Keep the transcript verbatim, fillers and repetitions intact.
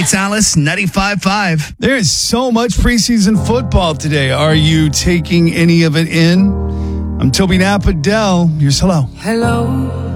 It's Alice, ninety-five point five. There is so much preseason football today. Are you taking any of it in? I'm Toby Napadell. Here's hello. Hello.